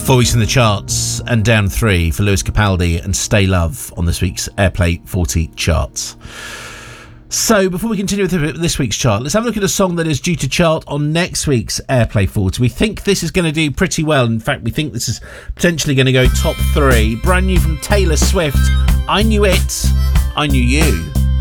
4 weeks in the charts and down 3 for Lewis Capaldi and Stay Love on this week's Airplay 40 charts. So before we continue with this week's chart, let's have a look at a song that is due to chart on next week's Airplay 40. We think this is going to do pretty well. In fact, we think this is potentially going to go top 3. Brand new from Taylor Swift, I Knew It, I Knew You.